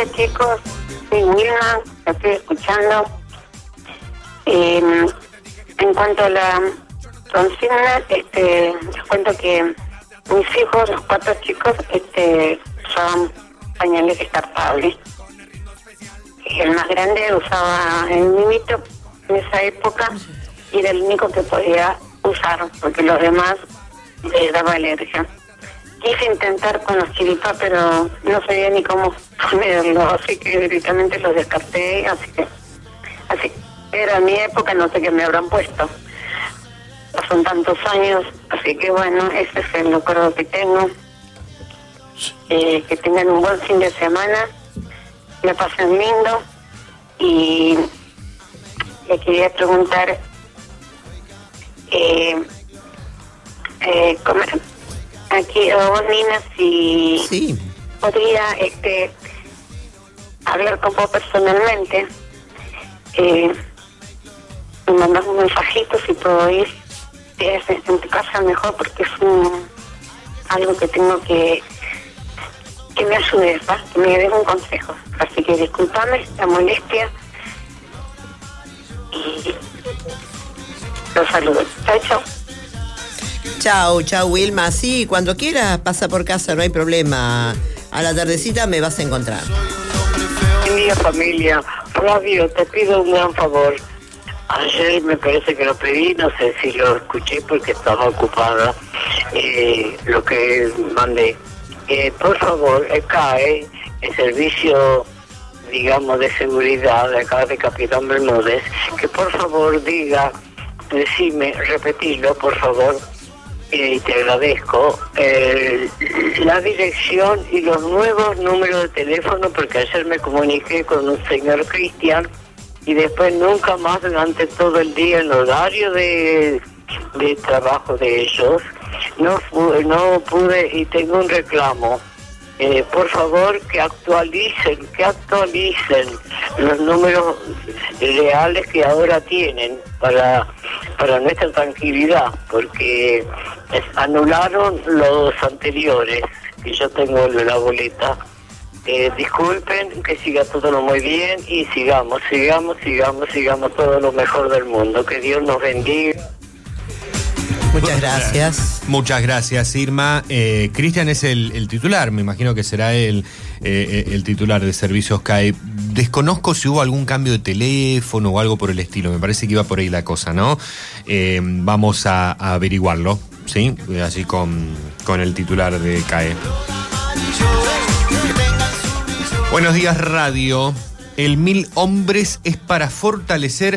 días, chicos. Soy Wilma, la estoy escuchando. En cuanto a la consigna, les cuento que mis hijos, los 4 chicos, usaban pañales descartables. El más grande usaba el mimito en esa época y era el único que podía usar, porque los demás les daba alergia. Quise intentar con los chiripá, pero no sabía ni cómo ponerlos, así que directamente los descarté, así. Pero en mi época no sé qué me habrán puesto. Son tantos años, así que bueno, ese es el logro que tengo. Que tengan un buen fin de semana, me pasen lindo. Y le quería preguntar aquí a vos, Nina, si sí. podría hablar con vos personalmente, me mandás un mensajito si puedo ir en tu casa mejor, porque es algo que tengo que me ayudes, ¿va? Que me des un consejo. Así que discúlpame la molestia y los saludo. Chau, Wilma. Sí, cuando quieras pasa por casa, no hay problema. A la tardecita me vas a encontrar. Buen día, familia. Flavio, te pido un gran favor. Ayer me parece que lo pedí, no sé si lo escuché porque estaba ocupada. Lo que mandé. Por favor, CAE, el servicio, digamos, de seguridad de acá de Capitán Bermúdez, que por favor repetirlo, por favor, y te agradezco, la dirección y los nuevos números de teléfono, porque ayer me comuniqué con un señor Cristian y después nunca más durante todo el día, en horario de trabajo de ellos, no pude y tengo un reclamo. Por favor, que actualicen los números reales que ahora tienen para nuestra tranquilidad, porque anularon los anteriores, que yo tengo la boleta. Disculpen, que siga todo muy bien y sigamos todo lo mejor del mundo. Que Dios nos bendiga. Muchas gracias. Muchas gracias, Irma. Cristian es el titular, me imagino que será el titular de Servicios CAE. Desconozco si hubo algún cambio de teléfono o algo por el estilo, me parece que iba por ahí la cosa, ¿no? Vamos a averiguarlo, ¿sí? Así con el titular de CAE. Buenos días, radio. El 1000 hombres es para fortalecer...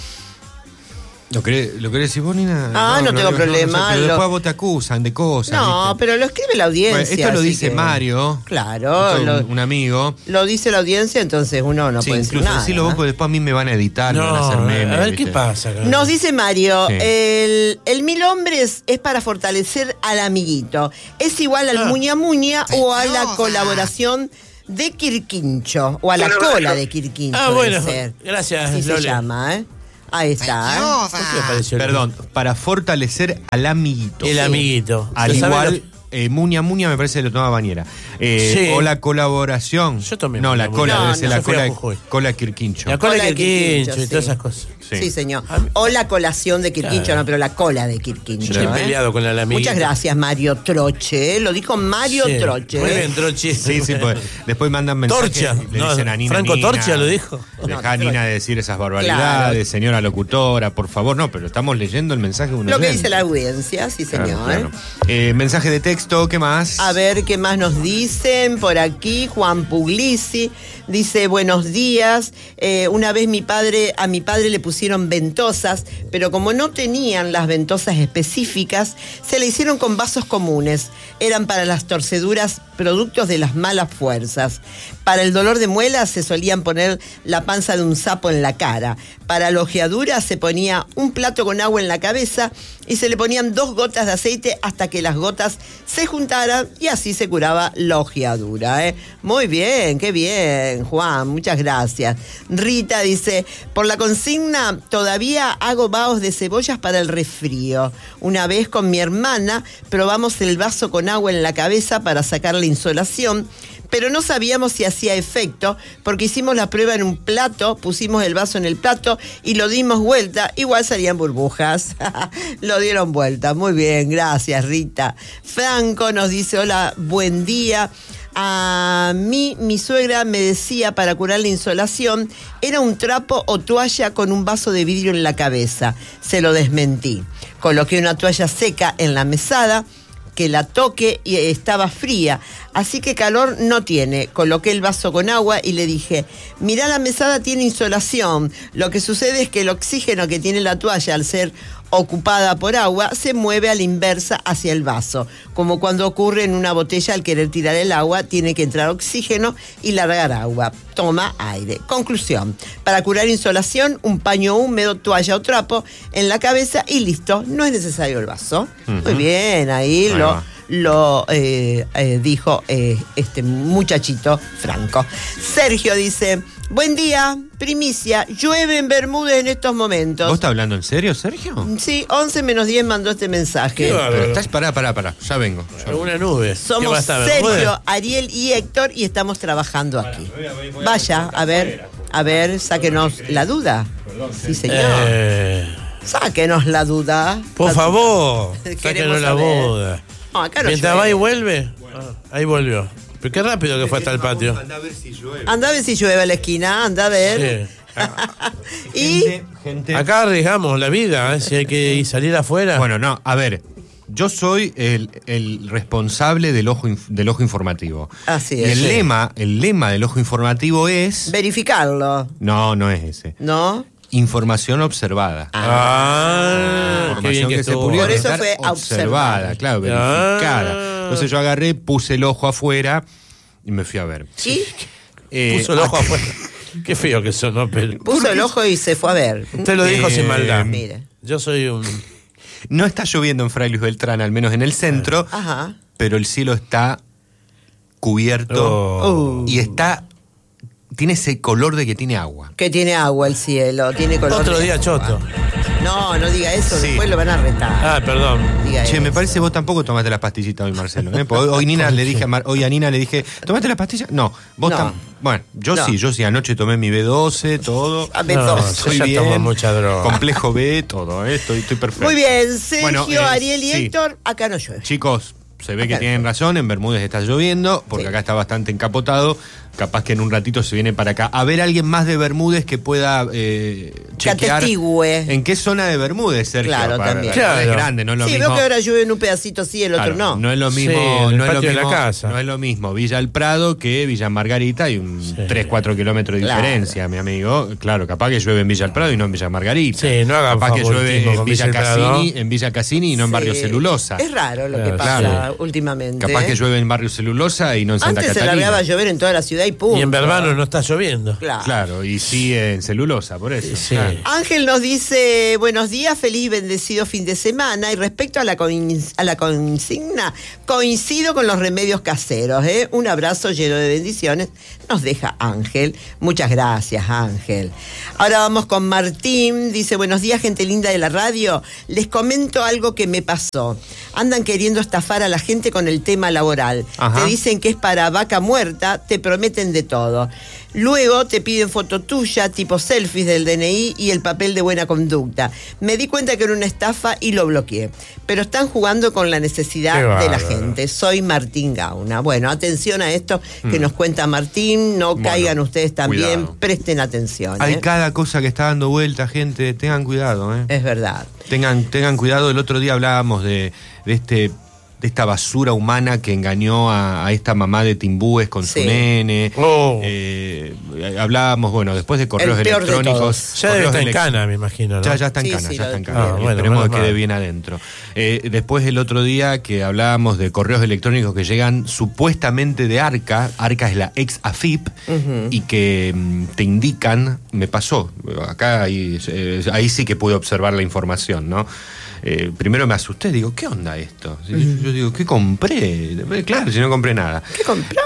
¿Lo querés decir vos, Nina? No tengo problema. Pero después vos te acusan de cosas. No, ¿viste? Pero lo escribe la audiencia. Bueno, esto lo dice Mario. Claro. Un amigo. Lo dice la audiencia, entonces uno no puede decir nada. Incluso decirlo vos, porque después a mí me van a editar, me van a hacer memes. A ver, ¿viste? ¿qué pasa? Nos dice Mario, Sí. el 1000 hombres es para fortalecer al amiguito. ¿Es igual al muña o a la colaboración de Quirquincho? O a la cola de Quirquincho. Bueno, ser. gracias, Así se Lole. llama, ¿eh? Ahí está, ¿Por qué apareció? Perdón, para fortalecer al amiguito. El amiguito. Al ¿Lo sabe igual, muña me parece que lo toma Bañera. Sí. O la colaboración. Yo tomé No, la muña. cola, No, debe ser no, la yo fui a Jujuy. cola Quirquincho. La cola Cola de de Quirquincho Quirquincho, y todas sí. esas cosas. Sí, señor. O la colación de Quirquincho, Claro. no, pero la cola de Quirquincho. Yo estoy peleado con el amiguito. Muchas gracias, Mario Troche. Lo dijo Mario Sí. Troche. Muy bien, Troche. Sí, pues, después mandan mensajes. Torcha. Le dicen a Nina. Franco Torcha lo dijo. Dejá a Nina de decir esas barbaridades, Claro. señora locutora, por favor. No, pero estamos leyendo el mensaje de un Lo que oyente. dice la audiencia, sí, señor. Claro. Mensaje de texto, ¿qué más? A ver qué más nos dicen por aquí. Juan Puglisi dice: buenos días. Una vez a mi padre le pusieron ventosas, pero como no tenían las ventosas específicas, se le hicieron con vasos comunes. Eran para las torceduras, productos de las malas fuerzas. Para el dolor de muelas se solían poner la panza de un sapo en la cara. Para la ojeadura se ponía un plato con agua en la cabeza y se le ponían 2 gotas de aceite hasta que las gotas se juntaran y así se curaba la ojeadura. Muy bien, qué bien, Juan, muchas gracias. Rita dice: por la consigna, todavía hago vaos de cebollas para el resfrío. Una vez con mi hermana probamos el vaso con agua en la cabeza para sacar la insolación, pero no sabíamos si hacía efecto, porque hicimos la prueba en un plato, pusimos el vaso en el plato y lo dimos vuelta, igual salían burbujas. Lo dieron vuelta. Muy bien, gracias, Rita. Franco nos dice, hola, buen día. A mí, mi suegra me decía para curar la insolación, era un trapo o toalla con un vaso de vidrio en la cabeza. Se lo desmentí. Coloqué una toalla seca en la mesada, que la toque y estaba fría, así que calor no tiene. Coloqué el vaso con agua y le dije, mirá, la mesada tiene insolación. Lo que sucede es que el oxígeno que tiene la toalla al ser ocupada por agua se mueve a la inversa hacia el vaso, como cuando ocurre en una botella. Al querer tirar el agua tiene que entrar oxígeno y largar agua. Toma aire. Conclusión: para curar insolación, un paño húmedo, toalla o trapo en la cabeza y listo, no es necesario el vaso. Muy bien, ahí lo dijo este muchachito Franco. Sergio dice, buen día, primicia, llueve en Bermúdez en estos momentos. ¿Vos estás hablando en serio, Sergio? Sí, 11 menos 10 mandó este mensaje. Pero estás, pará, ya vengo. Alguna nube. Somos Sergio, Ariel y Héctor y estamos trabajando aquí. Vaya, a ver, sáquenos la duda. Sí, señor. Sáquenos la duda. Por favor, Queremos sáquenos la saber. boda. No, acá no Mientras llueve. va y vuelve. Ahí volvió. Pero qué rápido que fue hasta el patio. Anda a ver si llueve. Anda a ver si llueve a la esquina, anda a ver. Y Gente. Acá arriesgamos la vida, si hay que salir afuera. Bueno, no, a ver. Yo soy el responsable del ojo informativo. Así Y es. el lema del ojo informativo es... verificarlo, No es ese. ¿no? Información observada. Qué bien Información que que se estuvo. publica Por eso estar fue observada. claro, verificada. Entonces yo agarré, puse el ojo afuera y me fui a ver. Y Puso el ojo afuera. Qué feo que sonó, pero... puso el ojo y se fue a ver. Usted lo dijo sin maldad. Mire. Yo soy un... No está lloviendo en Fray Luis Beltrán, al menos en el centro, Ajá. pero el cielo está cubierto y tiene ese color de que tiene agua. Que tiene agua el cielo, tiene color. Otro de día agua. choto. No diga eso, Sí. después lo van a retar. Ah, perdón. Diga Che, me eso. parece vos tampoco tomaste las pastillitas hoy, Marcelo. Porque hoy Nina le dije hoy a Nina le dije, ¿tomaste las pastillas? No, vos No. Bueno, yo No. sí, anoche tomé mi B12, todo. A No, B12. Estoy ya bien. toma mucha droga. Complejo B, todo, estoy perfecto. Muy bien, Sergio, Bueno, Ariel y sí. Héctor, acá no llueve. Chicos, se ve que Acá. tienen razón, en Bermúdez está lloviendo, porque Sí. acá está bastante encapotado. Capaz que en un ratito se viene para acá. A ver, alguien más de Bermúdez que pueda chequear. atestigue. ¿En qué zona de Bermúdez, Sergio? Claro, también. Claro. Es Claro. grande, no es lo Sí, mismo. veo que ahora llueve en un pedacito sí, el otro Claro, no. No es lo mismo, Sí, en el no es lo patio de la mismo, casa. no es lo mismo Villa El Prado que Villa Margarita, hay un 3-4 kilómetros de Claro. diferencia, mi amigo. Claro, capaz que llueve en Villa El Prado y no en Villa Margarita. Sí, no haga capaz que llueve favoritismo en con Villa Villa El Prado. Cassini y no en Barrio Sí. Celulosa. Es raro lo que Claro, pasa claro. últimamente. Capaz que llueve en Barrio Celulosa y no en Santa Antes se Catalina. largaba a llover en toda la ciudad y punto. Y en Verbano no está lloviendo. Claro. Claro, y sí en Celulosa, por eso. Sí. Claro. Ángel nos dice, buenos días, feliz y bendecido fin de semana. Y respecto a la consigna, coincido con los remedios caseros. Un abrazo lleno de bendiciones. Nos deja Ángel. Muchas gracias, Ángel. Ahora vamos con Martín. Dice, buenos días, gente linda de la radio. Les comento algo que me pasó. Andan queriendo estafar a la gente con el tema laboral. Ajá. Te dicen que es para vaca muerta, te prometen de todo. Luego te piden foto tuya, tipo selfies del DNI y el papel de buena conducta. Me di cuenta que era una estafa y lo bloqueé. Pero están jugando con la necesidad Qué de la bárbaro. gente. Soy Martín Gauna. Bueno, atención a esto que nos cuenta Martín. No Bueno, caigan ustedes también. cuidado. Presten atención. Hay cada cosa que está dando vuelta, gente. Tengan cuidado, Es verdad. Tengan cuidado. El otro día hablábamos de esta basura humana que engañó a esta mamá de Timbúes con Sí. su nene. Oh. Hablábamos, bueno, después de correos El peor de electrónicos. todos. Ya debe correos estar en elec- cana, me imagino, ¿no? Ya está en Sí, cana, sí, ya está en lo- cana. Ah, bueno, Esperemos menos que quede mal. bien adentro. Después el otro día que hablábamos de correos electrónicos que llegan supuestamente de Arca es la ex AFIP, y que te indican, me pasó, acá ahí sí que pude observar la información, ¿no? Primero me asusté, digo, ¿qué onda esto? Yo digo, ¿qué compré? Claro, si no compré nada. ¿Qué compró?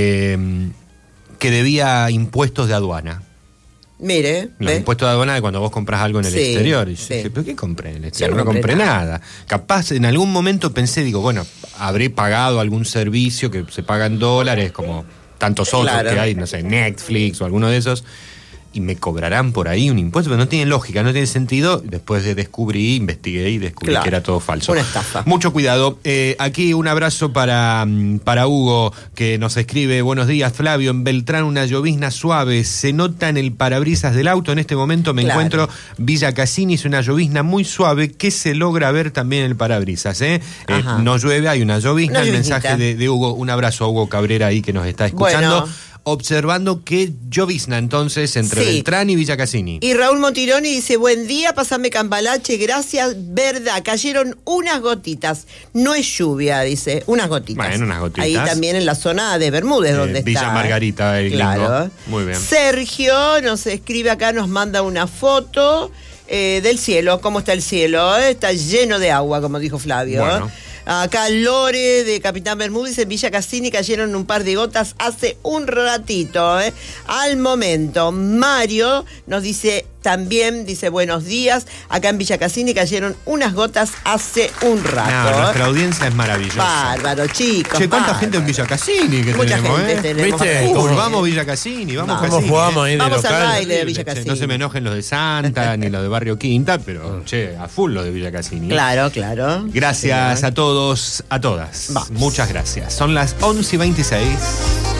Que debía impuestos de aduana. Mire, Los ¿ve? impuestos de aduana de cuando vos compras algo en el Sí, exterior. Y yo sí. dije, ¿pero qué compré en el Yo exterior? no No compré compré nada. Capaz, en algún momento pensé, digo, bueno, habré pagado algún servicio que se paga en dólares, como tantos otros Claro. que hay, no sé, Netflix o alguno de esos, y me cobrarán por ahí un impuesto, pero no tiene lógica, no tiene sentido. Después investigué y descubrí Claro. que era todo falso. Una estafa. Mucho cuidado. Aquí un abrazo para Hugo, que nos escribe: buenos días, Flavio, en Beltrán una llovizna suave, se nota en el parabrisas del auto. En este momento me Claro. encuentro Villa Cassini, es una llovizna muy suave que se logra ver también en el parabrisas. Ajá. No llueve, hay una llovizna. Una El lloviznita. mensaje de Hugo, un abrazo a Hugo Cabrera ahí que nos está escuchando. Bueno. Observando que llovizna entonces entre Sí. Beltrán y Villa Cassini. Y Raúl Montironi dice, buen día, pasame Cambalache, gracias, verdad, cayeron unas gotitas, no es lluvia, dice, unas gotitas. Bueno, unas gotitas. Ahí también en la zona de Bermúdez, donde Villa está. Margarita, el Claro. gringo. Muy bien. Sergio nos escribe acá, nos manda una foto del cielo, cómo está el cielo, está lleno de agua, como dijo Flavio. Bueno. Acá Lore de Capitán Bermúdez en Villa Cassini cayeron un par de gotas hace un ratito, al momento. Mario nos dice también, dice buenos días, acá en Villa Cassini cayeron unas gotas hace un rato. Nuestra audiencia es maravillosa. Bárbaro, chicos. Che, ¿cuánta bárbaro. gente en Villa Cassini que Mucha tenemos, gente tenemos. ¿Viste? Uy, ¿Cómo Vamos Villa Cassini, vamos Vamos. ¿Cómo Cassini. jugamos ahí de Vamos al local? baile de Villa Che, Cassini. no se me enojen los de Santa ni los de Barrio Quinta, pero che, a full los de Villa Cassini. Claro, claro. Gracias a todos, a todas. Vamos. Muchas gracias. Son las 11:26.